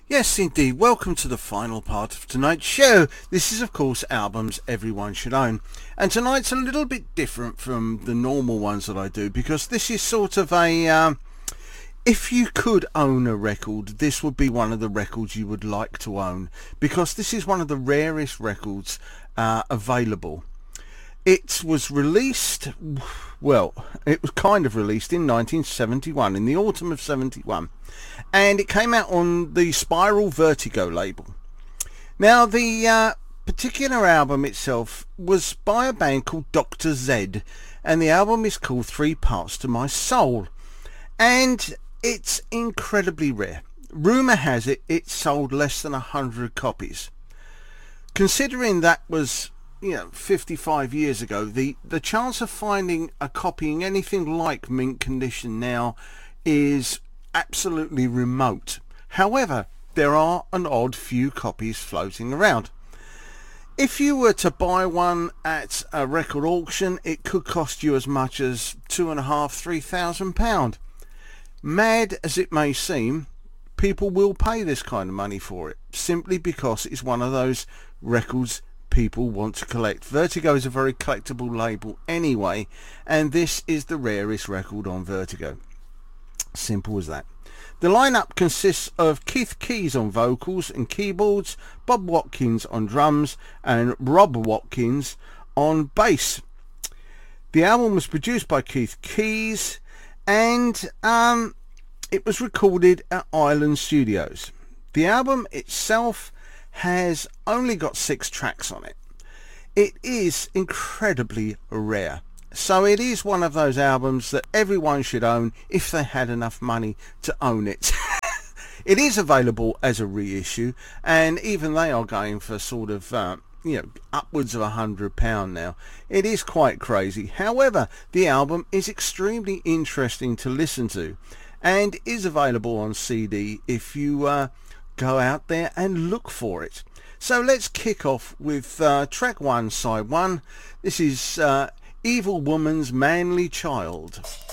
Yes, indeed. Welcome to the final part of tonight's show. This is, of course, albums everyone should own. And tonight's a little bit different from the normal ones that I do because this is sort of a... if you could own a record, this would be one of the records you would like to own because this is one of the rarest records available. It was released, well, it was kind of released in 1971, in the autumn of 71, and it came out on the Spiral Vertigo label. Now, the particular album itself was by a band called Dr. Z, and the album is called Three Parts to My Soul, and it's incredibly rare. Rumour has it, it sold less than 100 copies. Considering that was 55 years ago, the chance of finding a copy in anything like mint condition now is absolutely remote. However, there are an odd few copies floating around. If you were to buy one at a record auction, it could cost you as much as £2,500–3,000. Mad as it may seem, people will pay this kind of money for it, simply because it's one of those records people want to collect. Vertigo is a very collectible label anyway, and this is the rarest record on Vertigo. Simple as that. The lineup consists of Keith Keys on vocals and keyboards, Bob Watkins on drums, and Rob Watkins on bass. The album was produced by Keith Keys, and it was recorded at Island Studios. The album itself has only got 6 tracks on it. It is incredibly rare. So it is one of those albums that everyone should own if they had enough money to own it. It is available as a reissue, and even they are going for sort of upwards of £100 now. It is quite crazy. However, the album is extremely interesting to listen to and is available on CD if you go out there and look for it. So let's kick off with track 1, side 1. This is Evil Woman's Manly Child.